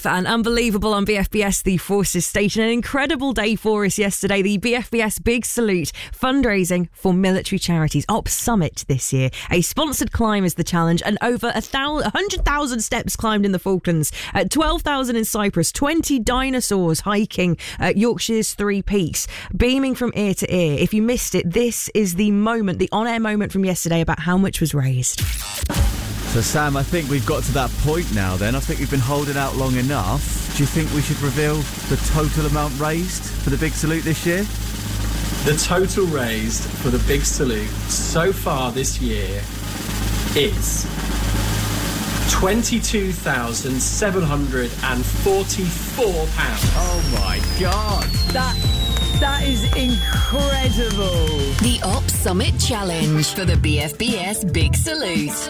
And unbelievable on BFBS, the Forces Station. An incredible day for us yesterday. The BFBS Big Salute fundraising for military charities. Ops Summit this year. A sponsored climb is the challenge, and over 100,000 steps climbed in the Falklands, 12,000 in Cyprus, 20 dinosaurs hiking Yorkshire's Three Peaks, beaming from ear to ear. If you missed it, this is the moment, the on-air moment from yesterday about how much was raised. So Sam, I think we've got to that point now then. I think we've been holding out long enough. Do you think we should reveal the total amount raised for the Big Salute this year? The total raised for the Big Salute so far this year is £22,744. Oh my God! That is incredible. The Ops Summit Challenge for the BFBS Big Salute.